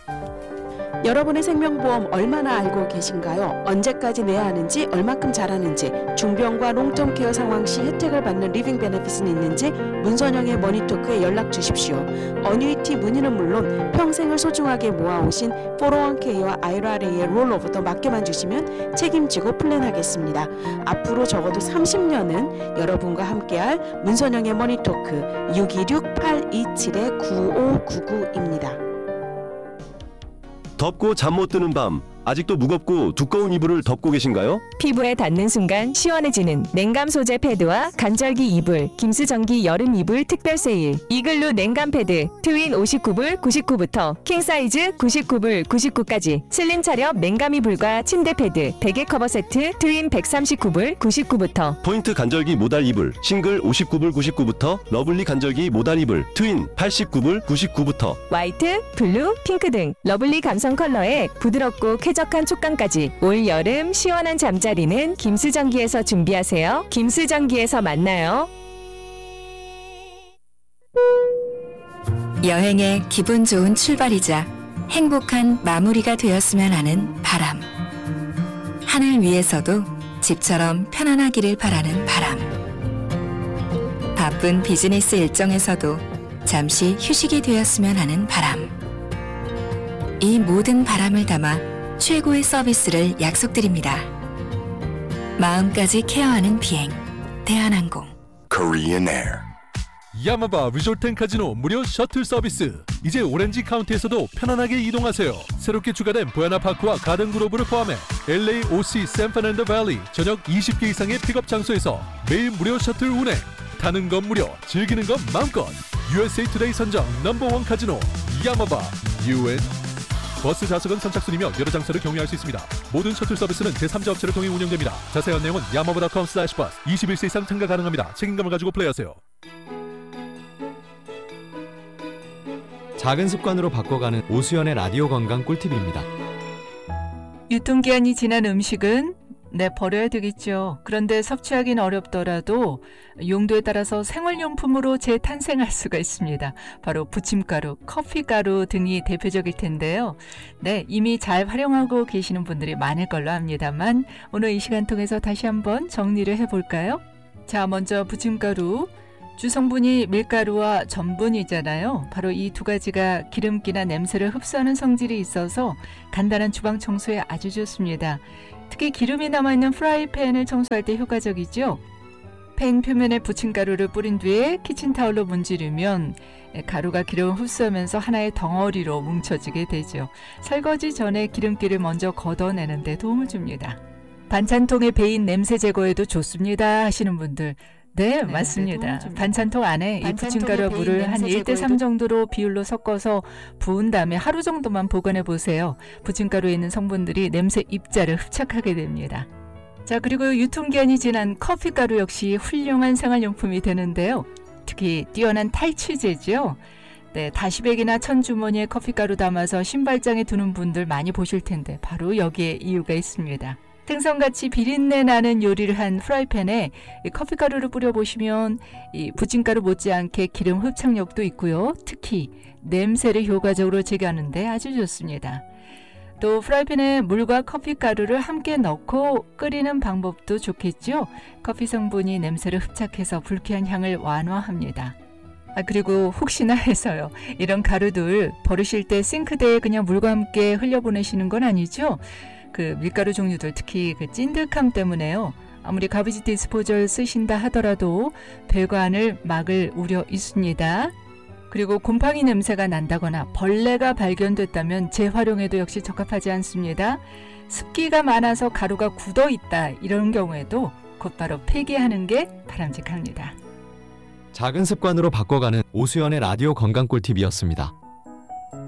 여러분의 생명보험 얼마나 알고 계신가요? 언제까지 내야 하는지, 얼마큼 잘하는지, 중병과 롱텀케어 상황 시 혜택을 받는 리빙 베네핏은 있는지 문선영의 머니토크에 연락 주십시오. 어뉴이티 문의는 물론 평생을 소중하게 모아오신 401k와 IRA의 롤오버도 맡겨만 주시면 책임지고 플랜하겠습니다. 앞으로 적어도 30년은 여러분과 함께할 문선영의 머니토크 626-827-9599입니다. 덥고 잠 못 드는 밤, 아직도 무겁고 두꺼운 이불을 덮고 계신가요? 피부에 닿는 순간 시원해지는 냉감 소재 패드와 간절기 이불, 김수정기 여름 이불 특별 세일. 이글루 냉감 패드 트윈 59불 99부터 킹 사이즈 99불 99까지. 슬림 차렵 냉감 이불과 침대 패드, 베개 커버 세트 트윈 139불 99부터. 포인트 간절기 모달 이불 싱글 59불 99부터 러블리 간절기 모달 이불 트윈 89불 99부터. 화이트, 블루, 핑크 등 러블리 감성 컬러에 부드럽고 쾌적한 촉감까지. 올 여름 시원한 잠자리는 김수정기에서 준비하세요. 김수정기에서 만나요. 여행의 기분 좋은 출발이자 행복한 마무리가 되었으면 하는 바람. 하늘 위에서도 집처럼 편안하기를 바라는 바람. 바쁜 비즈니스 일정에서도 잠시 휴식이 되었으면 하는 바람. 이 모든 바람을 담아 최고의 서비스를 약속드립니다. 마음까지 케어하는 비행, 대한항공. Korean Air. 야마바 리조트 앤 카지노 무료 셔틀 서비스. 이제 오렌지 카운티에서도 편안하게 이동하세요. 새롭게 추가된 보야나파크와 가든그로브를 포함해 LA, OC, 샌프란난도 밸리 저녁 20개 이상의 픽업 장소에서 매일 무료 셔틀 운행. 타는 건 무료, 즐기는 건 마음껏. USA 투데이 선정 넘버원 카지노 야마바 UN. 버스 좌석은 선착순이며 여러 장소를 경유할 수 있습니다. 모든 셔틀 서비스는 제3자 업체를 통해 운영됩니다. 자세한 내용은 yamaba.com/bus. 21세 이상 참가 가능합니다. 책임감을 가지고 플레이하세요. 작은 습관으로 바꿔가는 오수연의 라디오 건강 꿀팁입니다. 유통기한이 지난 음식은 버려야 되겠죠. 그런데 섭취하기는 어렵더라도 용도에 따라서 생활용품으로 재탄생할 수가 있습니다. 바로 부침가루, 커피가루 등이 대표적일 텐데요. 이미 잘 활용하고 계시는 분들이 많을 걸로 압니다만 오늘 이 시간 통해서 다시 한번 정리를 해볼까요? 자, 먼저 부침가루. 주성분이 밀가루와 전분이잖아요. 바로 이 두 가지가 기름기나 냄새를 흡수하는 성질이 있어서 간단한 주방 청소에 아주 좋습니다. 특히 기름이 남아있는 프라이팬을 청소할 때 효과적이죠. 팬 표면에 부침가루를 뿌린 뒤에 키친타올로 문지르면 가루가 기름을 흡수하면서 하나의 덩어리로 뭉쳐지게 되죠. 설거지 전에 기름기를 먼저 걷어내는 데 도움을 줍니다. 반찬통에 배인 냄새 제거에도 좋습니다 하시는 분들, 네, 맞습니다. 반찬통 안에 이 부침가루와 물을 한 1:3 정도로 비율로 섞어서 부은 다음에 하루 정도만 보관해 보세요. 부침가루에 있는 성분들이 냄새 입자를 흡착하게 됩니다. 자, 그리고 유통기한이 지난 커피가루 역시 훌륭한 생활용품이 되는데요. 특히 뛰어난 탈취제죠. 다시백이나 천주머니에 커피가루 담아서 신발장에 두는 분들 많이 보실 텐데 바로 여기에 이유가 있습니다. 생선같이 비린내 나는 요리를 한 프라이팬에 이 커피가루를 뿌려보시면 이 부침가루 못지않게 기름 흡착력도 있고요. 특히 냄새를 효과적으로 제거하는 데 아주 좋습니다. 또 프라이팬에 물과 커피가루를 함께 넣고 끓이는 방법도 좋겠죠. 커피 성분이 냄새를 흡착해서 불쾌한 향을 완화합니다. 그리고 혹시나 해서요. 이런 가루들 버리실 때 싱크대에 그냥 물과 함께 흘려보내시는 건 아니죠? 그 밀가루 종류들 특히 그 찐득함 때문에요. 아무리 가비지 디스포저를 쓰신다 하더라도 배관을 막을 우려 있습니다. 그리고 곰팡이 냄새가 난다거나 벌레가 발견됐다면 재활용에도 역시 적합하지 않습니다. 습기가 많아서 가루가 굳어 있다 이런 경우에도 곧바로 폐기하는 게 바람직합니다. 작은 습관으로 바꿔가는 오수연의 라디오 건강 꿀팁이었습니다.